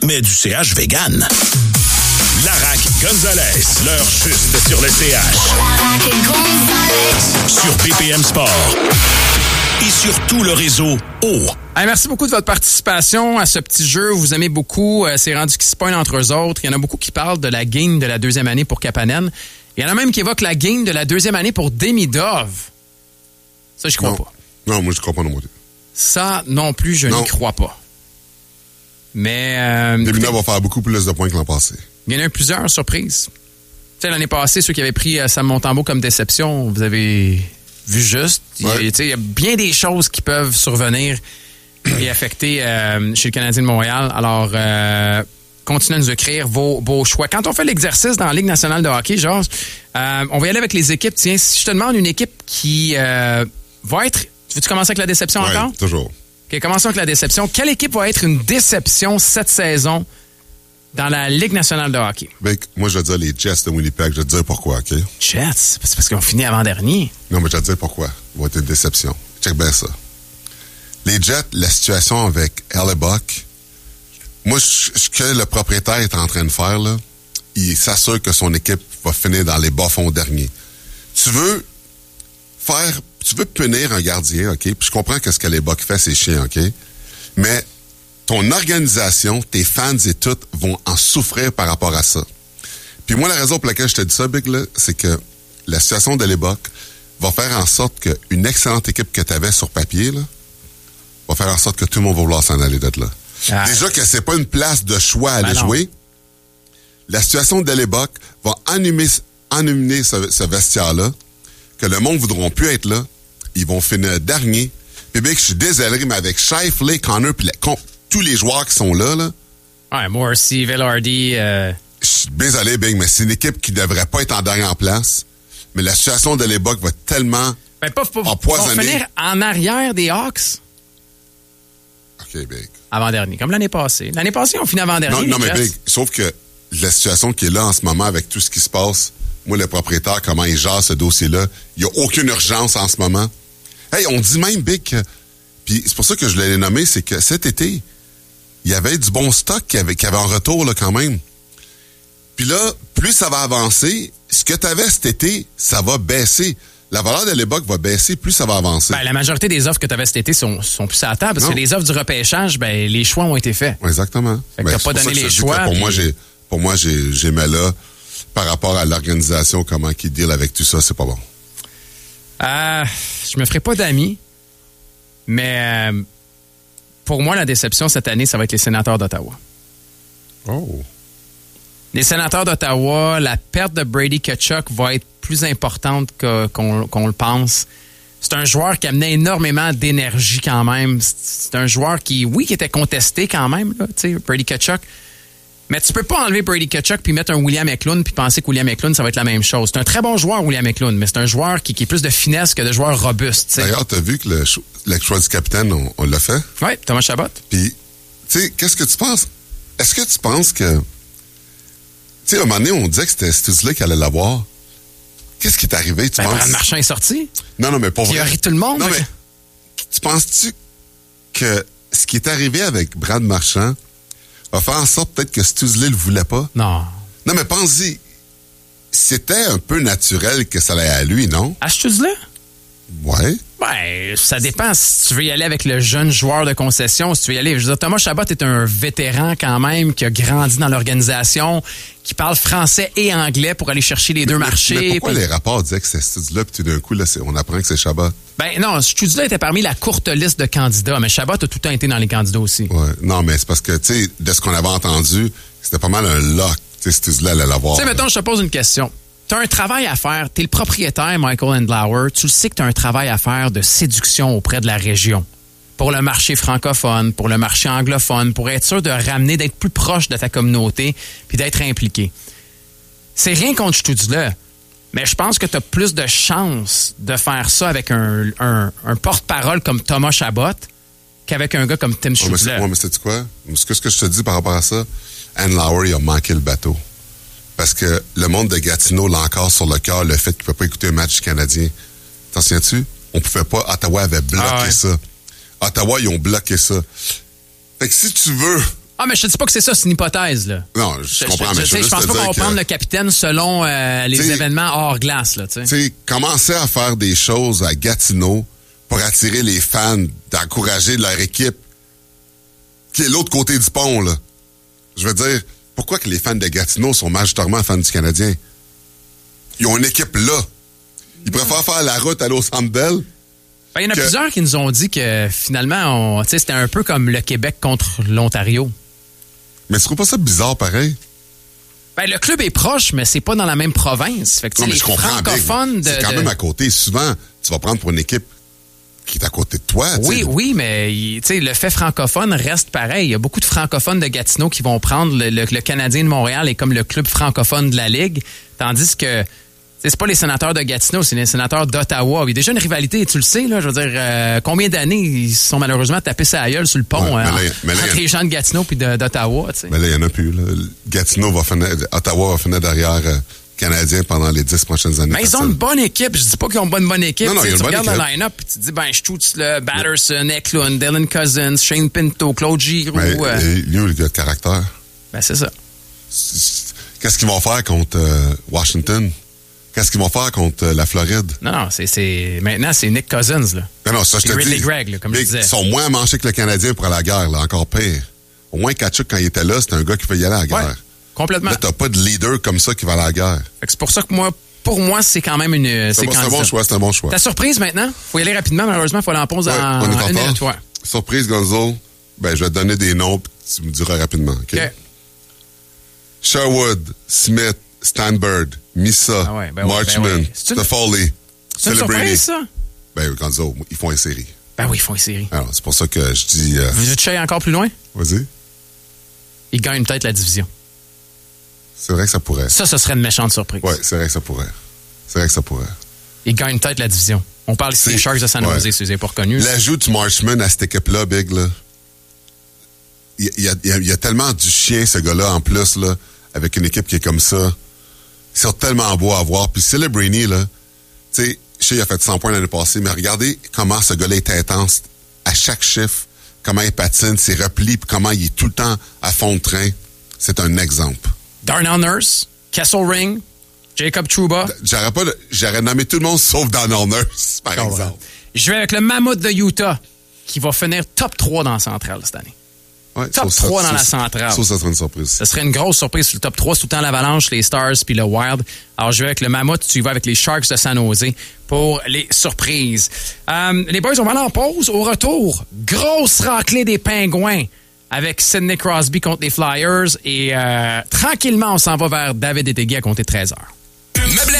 mais du CH vegan. Larac Gonzalez, l'heure juste sur le CH. Sur BPM Sport. Et sur tout le réseau O. Hey, merci beaucoup de votre participation à ce petit jeu. Vous aimez beaucoup. C'est rendu qui se pognent entre eux autres. Il y en a beaucoup qui parlent de la gain de la deuxième année pour Kapanen. Il y en a même qui évoquent la gain de la deuxième année pour Demidov. Ça, je crois pas. Non, moi, je crois pas non plus. Ça, non plus, je n'y crois pas. Mais... Demidov va faire beaucoup plus de points que l'an passé. Il y en a eu plusieurs surprises. Tu sais, l'année passée, ceux qui avaient pris Sam Montembeault comme déception, vous avez vu juste. Ouais. Il y a bien des choses qui peuvent survenir et affecter chez le Canadien de Montréal. Alors, continuez à nous écrire vos choix. Quand on fait l'exercice dans la Ligue nationale de hockey, Georges, on va y aller avec les équipes. Tiens, si je te demande une équipe qui va être... Veux-tu commencer avec la déception encore? Oui, toujours. OK, commençons avec la déception. Quelle équipe va être une déception cette saison dans la Ligue nationale de hockey? Ben, moi, je vais dire les Jets de Winnipeg. Je vais te dire pourquoi, OK? Jets? C'est parce qu'ils ont fini avant-dernier. Non, mais je vais te dire pourquoi. Ils vont être une déception. Check bien ça. Les Jets, la situation avec Hellebuck, moi, ce que le propriétaire est en train de faire, là, il s'assure que son équipe va finir dans les bas-fonds derniers. Tu veux punir un gardien, OK? Puis je comprends que ce que Hellebuck fait, c'est chiant, OK? Mais ton organisation, tes fans et tout vont en souffrir par rapport à ça. Puis moi, la raison pour laquelle je te dis ça, Big, là, c'est que la situation de Hellebuck va faire en sorte qu'une excellente équipe que tu avais sur papier, là, va faire en sorte que tout le monde va vouloir s'en aller de là. Ah. Déjà que c'est pas une place de choix à aller jouer. La situation de Hellebuck va ennumer ce vestiaire-là, que le monde ne voudront plus être là. Ils vont finir dernier. Puis Big, je suis désolé, mais avec Scheifele, Connor, puis tous les joueurs qui sont là. Ouais, Morrissey, Velarde. Je suis désolé, Big, mais c'est une équipe qui devrait pas être en dernière place. Mais la situation de Hellebuck va tellement empoisonner. Ils vont finir en arrière des Hawks. OK, Big. Avant-dernier, comme l'année passée. L'année passée, on finit avant-dernier. Non, mais Big, sauf que la situation qui est là en ce moment avec tout ce qui se passe, moi, le propriétaire, comment il gère ce dossier-là, il n'y a aucune urgence en ce moment. Hey, on dit même, Big, puis c'est pour ça que je l'ai nommé, c'est que cet été, il y avait du bon stock qui avait en retour, là, quand même. Puis là, plus ça va avancer, ce que tu avais cet été, ça va baisser. La valeur de Hellebuck va baisser, plus ça va avancer. Ben, la majorité des offres que tu avais cet été sont plus à la table, parce que les offres du repêchage, ben, les choix ont été faits. Exactement. Fait que t'as pas donné les choix. Pour moi, j'ai mis là, par rapport à l'organisation, comment ils deal avec tout ça, c'est pas bon. Je me ferai pas d'amis, mais pour moi, la déception cette année, ça va être les Sénateurs d'Ottawa. Oh. Les Sénateurs d'Ottawa, la perte de Brady Tkachuk va être plus importante qu'on le pense. C'est un joueur qui amenait énormément d'énergie quand même. C'est un joueur qui était contesté quand même, là, tu sais, Brady Tkachuk. Mais tu peux pas enlever Brady Tkachuk puis mettre un William Eklund puis penser que William Eklund, ça va être la même chose. C'est un très bon joueur, William Eklund, mais c'est un joueur qui est plus de finesse que de joueur robuste. T'sais. D'ailleurs, t'as vu que le choix du capitaine, on l'a fait? Oui, Thomas Chabot. Puis, tu sais, qu'est-ce que tu penses? Est-ce que tu penses que... Tu sais, à un moment donné, on disait que c'était Stutzle qui allait l'avoir. Qu'est-ce qui est arrivé, tu penses? Brad Marchand est sorti. Non, mais pas vrai. Il a ri tout le monde. Non, mais tu penses-tu que ce qui est arrivé avec Brad Marchand va faire en sorte peut-être que Stutzle le voulait pas? Non. Non, mais pense-y. C'était un peu naturel que ça allait à lui, non? À Stutzle? Ouais. Ben, ça dépend si tu veux y aller avec le jeune joueur de concession, si tu veux y aller. Je veux dire, Thomas Chabot est un vétéran quand même qui a grandi dans l'organisation, qui parle français et anglais pour aller chercher les deux marchés. Mais pourquoi les rapports disaient que c'était Stutzle, puis tout d'un coup, là, on apprend que c'est Chabot? Ben non, Stutzle était parmi la courte liste de candidats, mais Chabot a tout le temps été dans les candidats aussi. Ouais, non, mais c'est parce que, tu sais, de ce qu'on avait entendu, c'était pas mal un lock. Tu sais, Stutzle allait l'avoir. Tu sais, mettons, je te pose une question. T'as un travail à faire, t'es le propriétaire, Michael Andlauer, tu le sais que t'as un travail à faire de séduction auprès de la région. Pour le marché francophone, pour le marché anglophone, pour être sûr de ramener, d'être plus proche de ta communauté, puis d'être impliqué. C'est rien contre Stutzle, mais je pense que t'as plus de chances de faire ça avec un porte-parole comme Thomas Chabot qu'avec un gars comme Tim Stutzle. Ouais, mais sais-tu quoi? Ce que je te dis par rapport à ça, Andlauer, il a manqué le bateau. Parce que le monde de Gatineau l'a encore sur le cœur, le fait qu'il ne peut pas écouter un match canadien. T'en souviens-tu? On pouvait pas. Ottawa avait bloqué ça. Ottawa, ils ont bloqué ça. Fait que si tu veux Ah, mais je te dis pas que c'est ça, c'est une hypothèse, là. Non, je comprends, mais je pense pas qu'on va prendre le capitaine selon les événements hors glace, là, tu sais. Tu sais, commencer à faire des choses à Gatineau pour attirer les fans, d'encourager leur équipe, qui est l'autre côté du pont, là. Je veux dire, pourquoi que les fans de Gatineau sont majoritairement fans du Canadien? Ils ont une équipe là. Ils préfèrent faire la route aller au Centre Bell. Ben, il y en a plusieurs qui nous ont dit que finalement, c'était un peu comme le Québec contre l'Ontario. Mais tu trouves pas ça bizarre, pareil? Ben, le club est proche, mais c'est pas dans la même province. Fait que, non, mais les je comprends francophones c'est quand même à côté. Souvent, tu vas prendre pour une équipe qui est à côté de toi. Oui, mais le fait francophone reste pareil. Il y a beaucoup de francophones de Gatineau qui vont prendre le Canadien de Montréal est comme le club francophone de la Ligue, tandis que c'est pas les sénateurs de Gatineau, c'est les sénateurs d'Ottawa. Il y a déjà une rivalité, tu le sais, là. Je veux dire, combien d'années ils se sont malheureusement tapés sa gueule sur le pont entre les gens de Gatineau et d'Ottawa. T'sais. Mais là, il n'y en a plus. Là. Ottawa va finir derrière Canadien pendant les 10 prochaines années. Mais ils ont une bonne équipe. Je dis pas qu'ils ont pas une bonne équipe. Non, tu regardes le line-up et tu te dis, je touche le Batterson, Eklund, Dylan Cousins, Shane Pinto, Claude Giroux. Mais lui, le gars de caractère. Ben, c'est ça. Qu'est-ce qu'ils vont faire contre Washington? Qu'est-ce qu'ils vont faire contre la Floride? Non, maintenant, c'est Nick Cousins, là. Non, ça, je te dis. Ridley Gregg, là, comme je disais. Ils sont moins manchés que le Canadien pour la guerre, là, encore pire. Au moins, Tkachuk, quand il était là, c'était un gars qui peut y aller à la guerre. Ouais, complètement. Là, t'as pas de leader comme ça qui va à la guerre. Fait que c'est pour ça que pour moi, c'est quand même une c'est un bon choix. Ta surprise maintenant? Faut y aller rapidement, malheureusement, faut aller en pause en on est une minute. Ouais. Surprise, Gonzo. Ben, je vais te donner des noms, puis tu me diras rapidement, OK? Sherwood, Smith, Stanbird, Missa, Marchman, Toffoli, C'est une surprise, ça? Ben, Gonzo, ils font une série. Ben oui, ils font une série. Alors, c'est pour ça que je dis... Vous veux aller encore plus loin? Vas-y. Ils gagnent peut-être la division. C'est vrai que ça pourrait. Ça, ce serait une méchante surprise. Oui, c'est vrai que ça pourrait. Ils gagnent peut-être la division. On parle ici des Sharks de San Jose, si vous n'avez pas reconnu. L'ajout du Marchman à cette équipe-là, Big, là, il y a tellement du chien, ce gars-là, en plus, là, avec une équipe qui est comme ça. Ils sont tellement beaux à voir. Puis Celebrini, là, tu sais, je sais, il a fait 100 points l'année passée, mais regardez comment ce gars-là est intense à chaque chiffre, comment il patine, ses replis, puis comment il est tout le temps à fond de train. C'est un exemple. Darnell Nurse, Kesselring, Jacob Trouba. J'aurais nommé tout le monde sauf Darnell Nurse, par exemple. Ouais. Je vais avec le Mammoth de Utah, qui va finir top 3 dans la centrale cette année. Ouais, top 3 dans la centrale. Ça serait une surprise. Ça serait une grosse surprise sur le top 3. C'est tout le temps l'Avalanche, les Stars puis le Wild. Alors, je vais avec le Mammoth. Tu y vas avec les Sharks de San Jose pour les surprises. Les boys, on va aller en pause. Au retour, grosse raclée des Pingouins avec Sidney Crosby contre les Flyers. Et tranquillement, on s'en va vers David Etegi à compter 13h.